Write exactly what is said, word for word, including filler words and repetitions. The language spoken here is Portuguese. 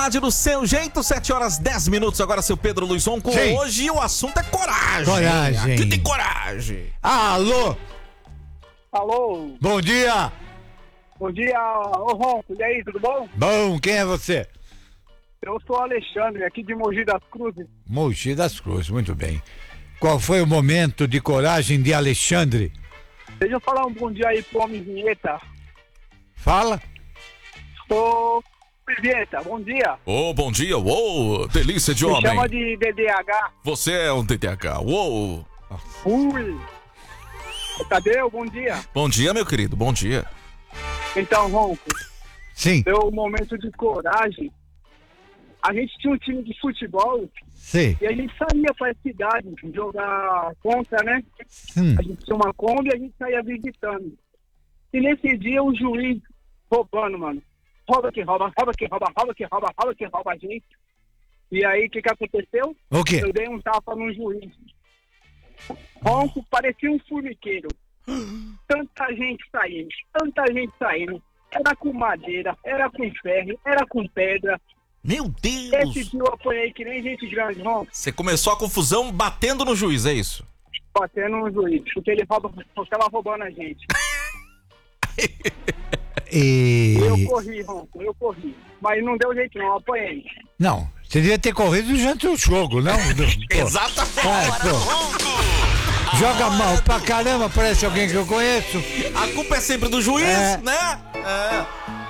rádio do seu jeito, sete horas dez minutos. Agora, seu Pedro Luiz Ronco. Sim. Hoje o assunto é coragem. Coragem. Aqui tem coragem. Alô, Alô, bom dia. bom dia, ô Ronco, e aí, tudo bom? Bom, quem é você? Eu sou o Alexandre, aqui de Mogi das Cruzes. Mogi das Cruzes, muito bem. Qual foi o momento de coragem de Alexandre? Deixa eu falar um bom dia aí pro homem Vinheta. Fala. Ô, Vinheta, bom dia. Ô, bom dia. Uou, delícia de Me homem. chama de D D H. Você é um D T H. Uou. Ui. Tadeu, bom dia. Bom dia, meu querido. Bom dia. Então, Ronco, Sim, deu um momento de coragem. A gente tinha um time de futebol sim. e a gente saía para a cidade jogar contra, né? Hum. A gente tinha uma Kombi e a gente saía visitando. E nesse dia o juiz roubando, mano. Rouba que rouba, rouba que rouba, rouba que rouba, rouba que rouba a gente. E aí, o que que aconteceu? O quê? Eu dei um tapa no juiz. Ronco, parecia um formigueiro. Tanta gente saindo, tanta gente saindo. Era com madeira, era com ferro, era com pedra. Meu Esse Deus. dia eu apanhei que nem gente grande, Ronco, Você começou a confusão batendo no juiz, é isso? batendo no juiz. Porque ele rouba, estava roubando a gente. E... Eu corri, Ronco, eu corri. Mas não deu jeito não, eu apanhei. Não, você devia ter corrido durante o jogo, não? Pô. Exatamente. Ah, pô. Joga mal pra caramba, parece alguém que eu conheço. A culpa é sempre do juiz, É. né? É.